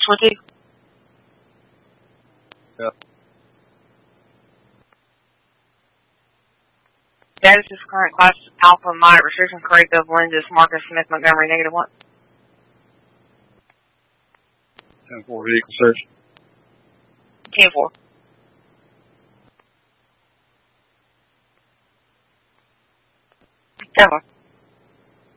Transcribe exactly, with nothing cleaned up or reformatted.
four two. Yeah. Status is current class Alpha Mike. Restriction correct of lenses. Marcus Smith Montgomery negative one. ten four vehicle search. ten four. ten four.